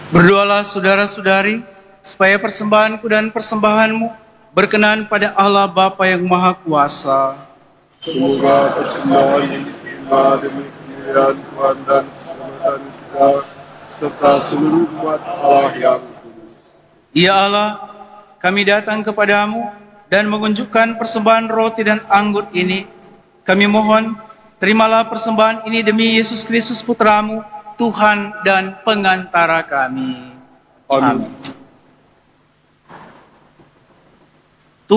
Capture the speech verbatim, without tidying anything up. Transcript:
Berdoalah saudara-saudari, supaya persembahanku dan persembahanmu berkenan pada Allah Bapa yang Maha Kuasa. Semoga persembahan ini diterima demi kemuliaan Tuhan dan keselamatan kita, serta seluruh umat Allah yang kudus. Ya Allah, kami datang kepadamu dan mengunjukkan persembahan roti dan anggur ini. Kami mohon, terimalah persembahan ini demi Yesus Kristus Putramu, Tuhan dan pengantara kami. Amin.